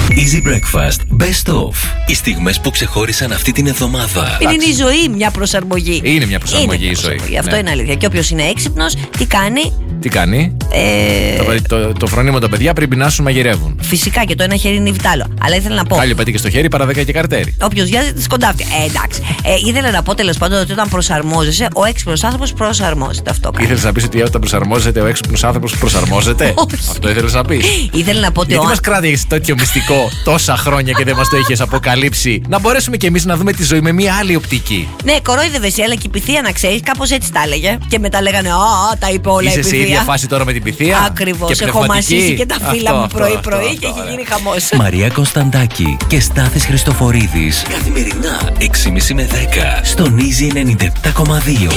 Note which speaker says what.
Speaker 1: Easy Breakfast Best Of. Οι στιγμές που ξεχώρισαν αυτή την εβδομάδα.
Speaker 2: Είναι η ζωή μια προσαρμογή.
Speaker 1: Είναι μια προσαρμογή η ζωή.
Speaker 2: Αυτό είναι αλήθεια. Και όποιος είναι έξυπνος, τι κάνει?
Speaker 1: Τι κάνει? Το φρονίμο τα παιδιά πρέπει να σου μαγειρεύουν.
Speaker 2: Φυσικά και το ένα χέρι είναι βιτάλο. Αλλά ήθελα να πω.
Speaker 1: Κάλιο πετύχει στο χέρι, παρά 10 και καρτέρι.
Speaker 2: Όποιος βιάζεται σκοντάφτει. Εντάξει. Ήθελα να πω τέλος πάντων ότι όταν προσαρμόζεσαι, ο έξυπνος άνθρωπος προσαρμόζεται. Αυτό κάνει.
Speaker 1: Ήθελες να πεις ότι όταν προσαρμόζεται, ο έξυπνος άνθρωπος προσαρμόζεται? Αυτό ήθελες να πεις?
Speaker 2: Ήθελα να πω ότι.
Speaker 1: Γιατί μας κράτηγες τέτοιο μυστικό τόσα χρόνια και δεν μας το είχες αποκαλύψει? Να μπορέσουμε κι εμείς να δούμε τη ζωή με μια άλλη οπτική.
Speaker 2: Ναι, κορόιδευε, αλλά και η Πυθία να ξέρεις, κάπως έτσι τα έλεγε. Και μετά λέγανε, τα είπε όλα η Πυθία.
Speaker 1: Είσαι σε ίδια φάση τώρα με την Πυθία?
Speaker 2: Ακριβώς. Έχω μασίσει και τα φύλλα μου πρωί-πρωί και έχει γίνει χαμός.
Speaker 1: Μαρία Κωνσταντάκη και Στάθης Χριστοφορίδης. Καθημερινά 6.30 με 10 στον Easy 97.2.